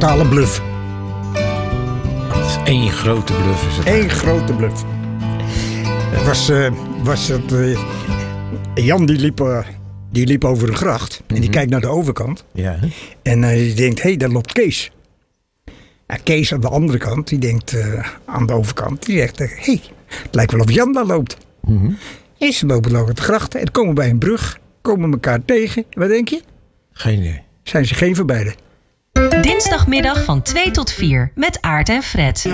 totale bluff. Eén grote bluff is het. Eén grote bluff. Jan die liep over een gracht. En die kijkt naar de overkant. Ja. En die denkt, hé, daar loopt Kees. En Kees aan de andere kant, die denkt aan de overkant. Die zegt, hé, het lijkt wel of Jan daar loopt. En ze lopen over de gracht en komen bij een brug. Komen elkaar tegen. Wat denk je? Geen idee. Zijn ze geen van beiden. Dinsdagmiddag van 2 tot 4 met Aart en Fred.